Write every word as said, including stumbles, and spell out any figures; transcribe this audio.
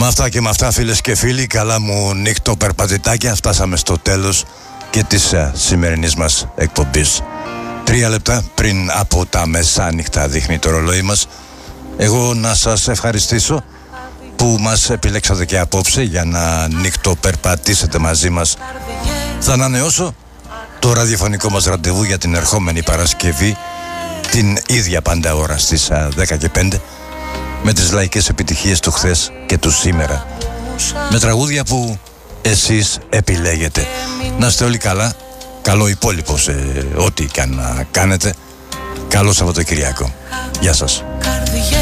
Με αυτά και με αυτά, φίλες και φίλοι, καλά μου νύχτο περπατητάκια, φτάσαμε στο τέλος και της uh, σημερινής μας εκπομπής. Τρία λεπτά πριν από τα μεσάνυχτα δείχνει το ρολόι μας. Εγώ να σας ευχαριστήσω που μας επιλέξατε και απόψε για να νύχτο περπατήσετε μαζί μας. Θα ανανεώσω το ραδιοφωνικό μας ραντεβού για την ερχόμενη Παρασκευή, την ίδια πάντα ώρα στις uh, δέκα και πέντε, με τις λαϊκές επιτυχίες του χθες και του σήμερα, με τραγούδια που εσείς επιλέγετε. Να είστε όλοι καλά, καλό υπόλοιπο σε ό,τι και αν κάνετε. Καλό Σαββατοκυριακό. Γεια σας.